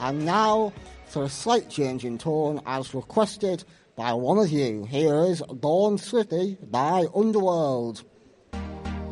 And now, for a slight change in tone, as requested by one of you, here is Dawn City by Underworld.